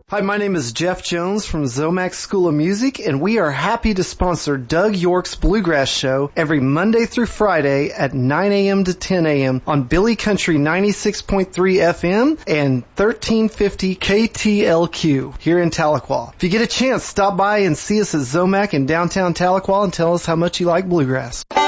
Hi, my name is Jeff Jones from Zomax School of Music, and we are happy to sponsor Doug York's Bluegrass Show every Monday through Friday at 9 a.m. to 10 a.m. on Billy Country 96.3 FM and 1350 KTLQ here in Tahlequah. If you get a chance, stop by and see us at Zomac in downtown Tahlequah and tell us how much you like bluegrass.